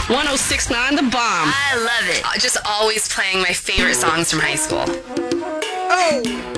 1069 The Bomb. I love it. Just always playing my favorite songs from high school. Oh.